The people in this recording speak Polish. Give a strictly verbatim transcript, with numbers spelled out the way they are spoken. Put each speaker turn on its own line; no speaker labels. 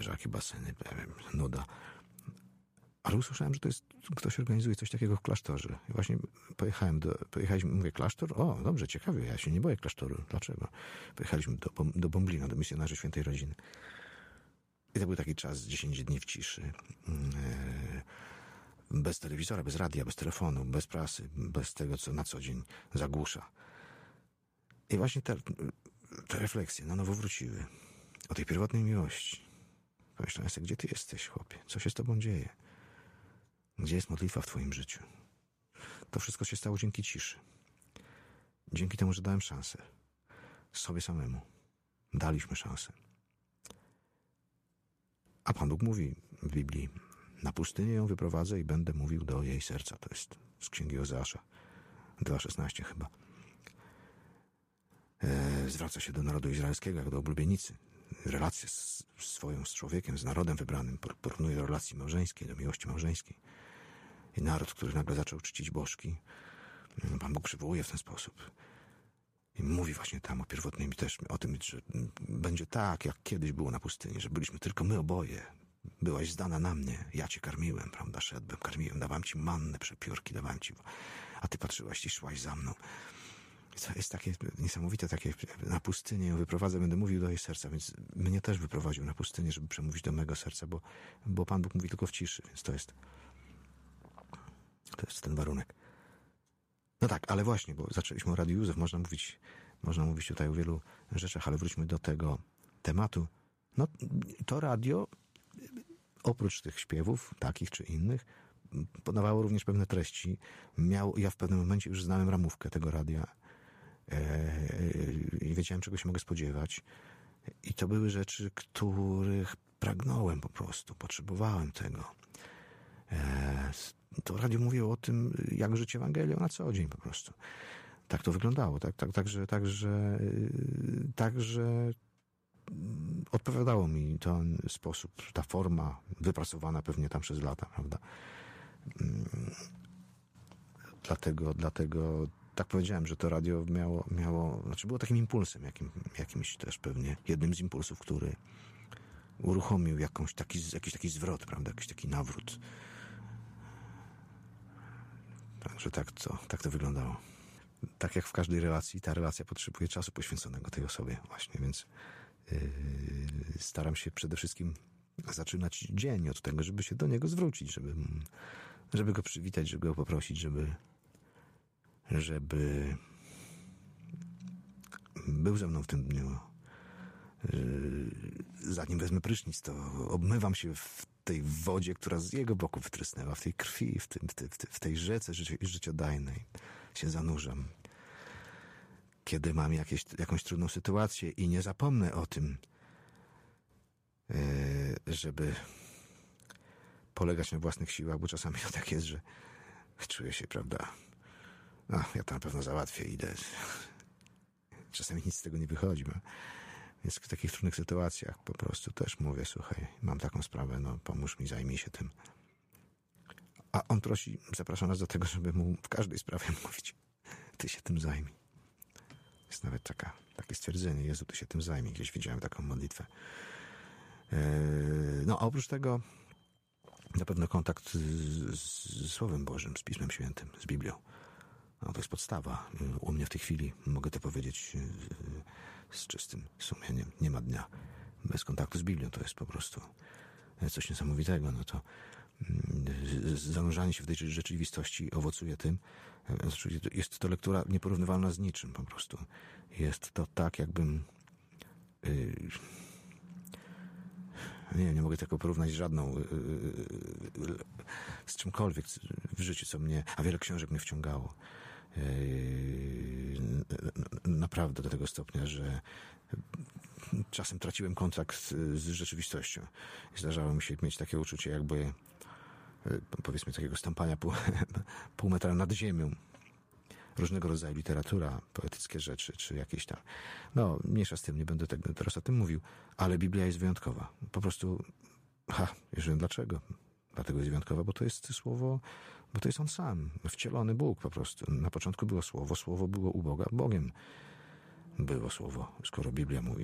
leżaki, baseny, nuda. Ale usłyszałem, że to jest, ktoś organizuje coś takiego w klasztorze. I właśnie pojechałem do, pojechaliśmy, mówię, klasztor? O, dobrze, ciekawie, ja się nie boję klasztoru. Dlaczego? Pojechaliśmy do, do Bomblina, do misjonarzy Świętej Rodziny. I to był taki czas, dziesięć dni w ciszy. Bez telewizora, bez radia, bez telefonu, bez prasy, bez tego, co na co dzień zagłusza. I właśnie te, te refleksje na nowo wróciły. O tej pierwotnej miłości. Pomyślałem sobie, gdzie ty jesteś, chłopie? Co się z tobą dzieje? Gdzie jest modlitwa w twoim życiu? To wszystko się stało dzięki ciszy. Dzięki temu, że dałem szansę. Sobie samemu. Daliśmy szansę. A Pan Bóg mówi w Biblii, na pustynię ją wyprowadzę i będę mówił do jej serca. To jest z księgi Ozeasza dwa szesnaście chyba. E, zwraca się do narodu izraelskiego jak do oblubienicy. Relację z, swoją z człowiekiem, z narodem wybranym. Porównuje do relacji małżeńskiej, do miłości małżeńskiej. I naród, który nagle zaczął czcić bożki, Pan Bóg przywołuje w ten sposób. I mówi właśnie tam o pierwotnym też, o tym, że będzie tak, jak kiedyś było na pustyni, że byliśmy tylko my oboje. Byłaś zdana na mnie, ja cię karmiłem, prawda, szedłem, karmiłem, dawałem ci mannę, przepiórki, dawałem ci, a ty patrzyłaś i szłaś za mną. I to jest takie niesamowite, takie, na pustynię ją wyprowadzę, będę mówił do jej serca, więc mnie też wyprowadził na pustynię, żeby przemówić do mego serca, bo, bo Pan Bóg mówi tylko w ciszy, więc to jest, to jest ten warunek. No tak, ale właśnie, bo zaczęliśmy o Radiu Józef, można mówić, można mówić tutaj o wielu rzeczach, ale wróćmy do tego tematu. No, to radio, oprócz tych śpiewów, takich czy innych, podawało również pewne treści. Miał, ja w pewnym momencie już znałem ramówkę tego radia i wiedziałem, czego się mogę spodziewać. I to były rzeczy, których pragnąłem po prostu, potrzebowałem tego. To radio mówiło o tym, jak żyć Ewangelią na co dzień po prostu. Tak to wyglądało. Tak, tak, także, także, także odpowiadało mi ten sposób, ta forma wypracowana pewnie tam przez lata, prawda? Dlatego, dlatego tak powiedziałem, że to radio miało, miało, znaczy było takim impulsem, jakim, jakimś też pewnie, jednym z impulsów, który uruchomił jakąś taki, jakiś taki zwrot, prawda? Jakiś taki nawrót. Także tak to, tak to wyglądało. Tak jak w każdej relacji, ta relacja potrzebuje czasu poświęconego tej osobie właśnie, więc yy, staram się przede wszystkim zaczynać dzień od tego, żeby się do niego zwrócić, żeby, żeby go przywitać, żeby go poprosić, żeby żeby był ze mną w tym dniu. Zanim wezmę prysznic, to obmywam się w tej wodzie, która z jego boku wytrysnęła, w tej krwi, w, tym, w, te, w tej rzece życi, życiodajnej się zanurzam. Kiedy mam jakieś, jakąś trudną sytuację i nie zapomnę o tym, żeby polegać na własnych siłach, bo czasami to tak jest, że czuję się, prawda, no, ja to na pewno załatwię, idę. Czasami nic z tego nie wychodzi, bo więc w takich trudnych sytuacjach po prostu też mówię, słuchaj, mam taką sprawę, no pomóż mi, zajmij się tym. A on prosi, zaprasza nas do tego, żeby mu w każdej sprawie mówić, ty się tym zajmij. Jest nawet taka, takie stwierdzenie, Jezu, ty się tym zajmij. Gdzieś widziałem taką modlitwę. No, a oprócz tego na pewno kontakt z, z Słowem Bożym, z Pismem Świętym, z Biblią. No, to jest podstawa. U mnie w tej chwili, mogę to powiedzieć z czystym sumieniem, nie ma dnia bez kontaktu z Biblią. To jest po prostu coś niesamowitego. No to zanurzanie się w tej rzeczywistości owocuje tym, jest to lektura nieporównywalna z niczym po prostu. Jest to tak, jakbym yy, nie, nie mogę tego porównać z żadną yy, z czymkolwiek w życiu, co mnie, a wiele książek mnie wciągało. Yy, naprawdę do tego stopnia, że czasem traciłem kontakt z rzeczywistością. Zdarzało mi się mieć takie uczucie, jakby powiedzmy takiego stąpania pół, pół metra nad ziemią. Różnego rodzaju literatura, poetyckie rzeczy, czy jakieś tam. No, mniejsza z tym, nie będę tego teraz o tym mówił, ale Biblia jest wyjątkowa. Po prostu, ha, już wiem dlaczego. Dlatego jest wyjątkowa, bo to jest słowo, bo to jest on sam, wcielony Bóg po prostu. Na początku było słowo, słowo było u Boga, Bogiem było słowo, skoro Biblia mówi.